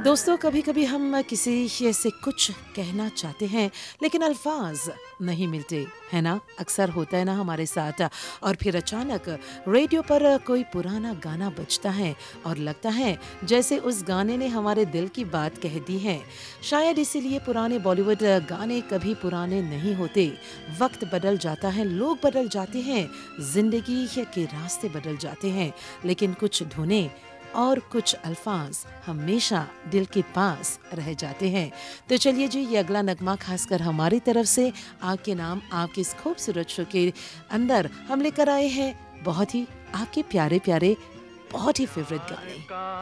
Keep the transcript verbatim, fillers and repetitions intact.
दोस्तों, कभी कभी हम किसी से कुछ कहना चाहते हैं लेकिन अल्फाज नहीं मिलते, है ना। अक्सर होता है ना हमारे साथ। और फिर अचानक रेडियो पर कोई पुराना गाना बजता है और लगता है जैसे उस गाने ने हमारे दिल की बात कह दी है। शायद इसीलिए पुराने बॉलीवुड गाने कभी पुराने नहीं होते। वक्त बदल जाता है, लोग बदल जाते हैं, जिंदगी के रास्ते बदल जाते हैं, लेकिन कुछ धुनें और कुछ अल्फाज हमेशा दिल के पास रह जाते हैं। तो चलिए जी, ये अगला नगमा खासकर हमारी तरफ से आपके नाम, आपके इस खूबसूरत शो के अंदर हम लेकर आए हैं बहुत ही आपके प्यारे प्यारे बहुत ही फेवरेट गाने।